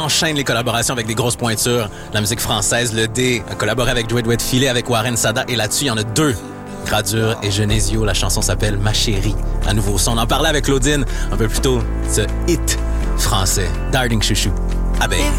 enchaîne les collaborations avec des grosses pointures. La musique française, le D a collaboré avec Dwayne Filet, avec Warren Sada, et là-dessus, il y en a deux. Gradure et Genesio, la chanson s'appelle Ma chérie. À nouveau son. On en parlait avec Claudine un peu plus tôt. Ce hit français. Darling Chouchou. Abeille.